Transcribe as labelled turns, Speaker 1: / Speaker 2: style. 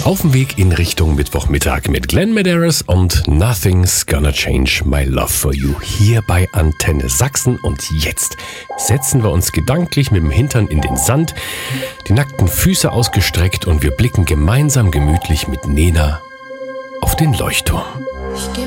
Speaker 1: Auf dem Weg in Richtung Mittwochmittag mit Glenn Medeiros und Nothing's Gonna Change My Love for You hier bei Antenne Sachsen. Und jetzt setzen wir uns gedanklich mit dem Hintern in den Sand, die nackten Füße ausgestreckt und wir blicken gemeinsam gemütlich mit Nena auf den Leuchtturm.
Speaker 2: Ich geh